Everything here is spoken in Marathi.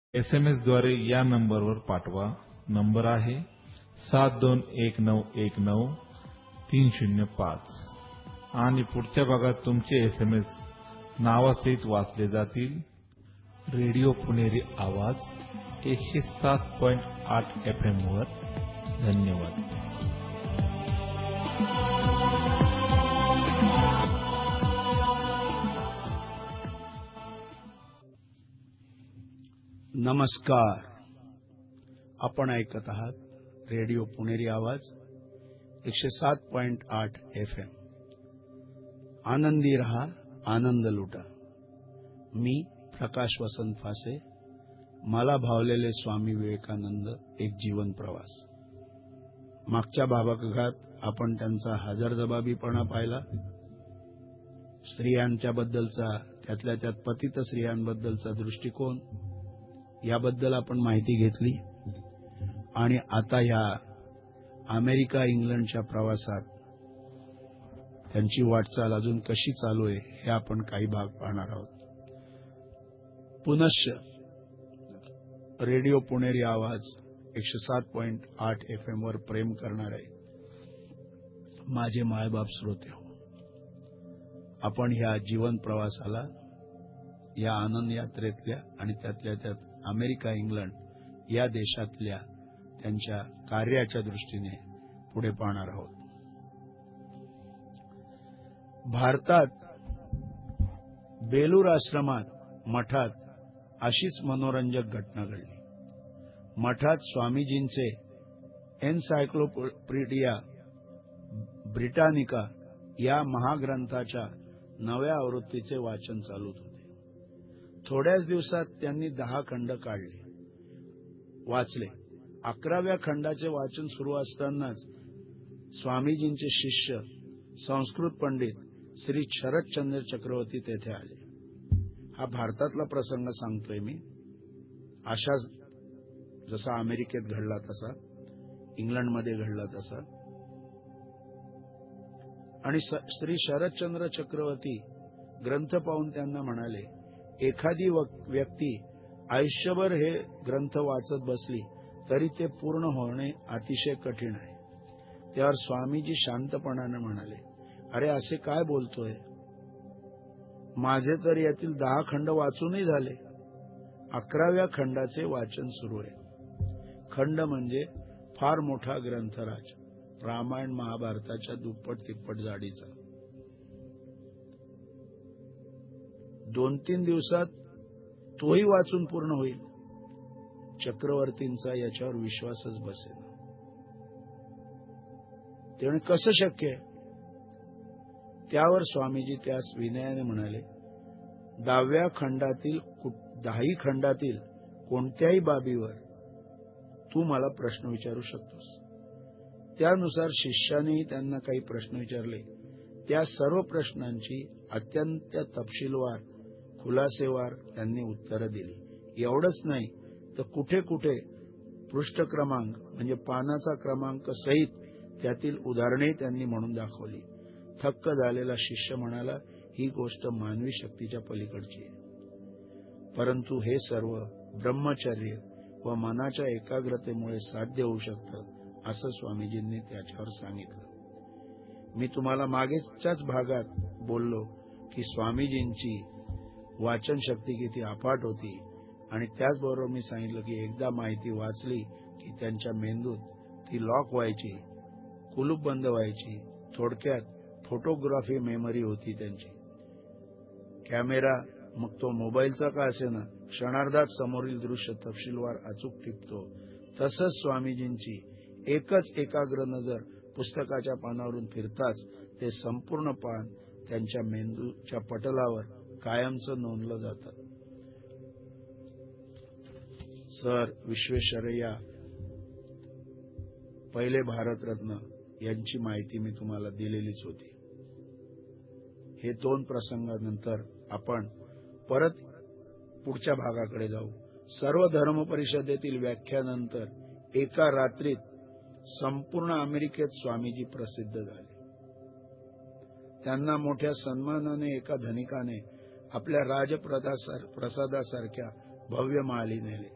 SMS द्वारे या नंबरवर पाठवा. नंबर आहे 7219193005 आणि पुढच्या भागात तुमचे SMS नावासहित वाचले जातील. रेडिओ पुणेरी आवाज 107.8 FM वर. धन्यवाद. नमस्कार. आपण ऐकत आहात रेडिओ पुणेरी आवाज 107.8 FM. आनंदी रहा, आनंद लुटा. मी प्रकाश वसंत फासे. मला भावलेले स्वामी विवेकानंद एक जीवन प्रवास. मागच्या भागात आपण त्यांचा हजरजबाबीपणा पाहिला. स्त्रियांच्या बद्दलचा, त्यातल्या त्यात पतित स्त्रियांबद्दलचा दृष्टिकोन याबद्दल आपण माहिती घेतली. आणि आता या अमेरिका इंग्लंडच्या प्रवासात त्यांची वाटचाल अजून कशी चालू आहे हे आपण काही भाग पाहणार आहोत. पुनश्च रेडिओ पुणेरी आवाज 107.8 FM वर प्रेम करणारे माझे मायबाप श्रोते हो, आपण ह्या जीवन प्रवासाला, या आनंद यात्रेतल्या आणि त्यातल्या त्यात अमेरिका इंग्लंड या देशातल्या त्यांच्या कार्याच्या दृष्टीने पुढे पाहणार आहोत. भारतात बेलूर आश्रमात, मठात अशीच मनोरंजक घटना घडली. मठात स्वामीजींचे एन्सायक्लोपीडिया ब्रिटानिका या महाग्रंथाच्या नव्या आवृत्तीचे वाचन चालू होते. थोड्याच दिवसात त्यांनी 10 खंड काढले, वाचले. 11व्या खंडाचे वाचन सुरू असतानाच स्वामीजींचे शिष्य संस्कृत पंडित श्री शरदचंद्र चक्रवर्ती तेथे आले. हा भारतातला प्रसंग सांगतोय मी. अशाच जसा अमेरिकेत घडला तसा, इंग्लंडमध्ये घडला तसा. आणि श्री शरदचंद्र चक्रवर्ती ग्रंथ पाहून त्यांना म्हणाले, एखादी व्यक्ती आयुष्यभर हे ग्रंथ वाचत बसली तरी ते पूर्ण होणे अतिशय कठीण आहे. त्यावर स्वामीजी शांतपणाने म्हणाले, अरे असे काय बोलतोय, माझे तर यातील 10 खंड वाचूनही झाले. 11व्या खंडाचे वाचन सुरू आहे. खंड म्हणजे फार मोठा ग्रंथराज, रामायण महाभारताच्या दुप्पट तिप्पट जाडीचा. 2-3 दिवसात तोही वाचून पूर्ण होईल. चक्रवर्तींचा याच्यावर विश्वासच बसेल. तेव्हा कसं शक्य आहे? त्यावर स्वामीजी त्यास विनयाने म्हणाले, 10व्या खंडातील 10ही खंडातील कोणत्याही बाबीवर तू मला प्रश्न विचारू शकतोस. त्यानुसार शिष्यानेही त्यांना काही प्रश्न विचारले. त्या सर्व प्रश्नांची अत्यंत तपशीलवार, खुलासेवार त्यांनी उत्तरं दिली. एवढंच नाही तर कुठे कुठे पृष्ठ क्रमांक म्हणजे पानाचा क्रमांक सहित त्यातील उदाहरणे त्यांनी म्हणून दाखवली. थक्क झालेला शिष्य म्हणाला, ही गोष्ट मानवी शक्तीच्या पलीकडची आहे. परंतु हे सर्व ब्रह्मचर्य व मनाच्या एकाग्रतेमुळे साध्य होऊ शकतं, असं स्वामीजींनी त्याच्यावर सांगितलं. मी तुम्हाला मागेच्याच भागात बोललो की स्वामीजींची वाचन शक्ती किती अफाट होती. आणि त्याचबरोबर मी सांगितलं की एकदा माहिती वाचली की त्यांच्या मेंदूत ती लॉक व्हायची, कुलूप बंद व्हायची. थोडक्यात फोटोग्राफी मेमरी होती त्यांची. कॅमेरा, मग तो मोबाईलचा का असेना, क्षणार्धात समोरील दृश्य तपशीलवार अचूक टिपतो. तसंच स्वामीजींची एकच एकाग्र नजर पुस्तकाच्या पानावरून फिरताच ते संपूर्ण पान त्यांच्या मेंदूच्या पटलावर कायमचं नोंदलं जातं. सर विश्वेश्वरय्या, पहिले भारतरत्न, यांची माहिती मी तुम्हाला दिलेलीच होती. हे 2 प्रसंगानंतर आपण परत पुढच्या भागाकडे जाऊ. सर्व धर्म परिषदेतील व्याख्यानंतर एका रात्रीत संपूर्ण अमेरिकेत स्वामीजी प्रसिद्ध झाले. त्यांना मोठ्या सन्मानाने एका धनिकाने आपल्या राजप्रसादासारख्या भव्य महाली नेले.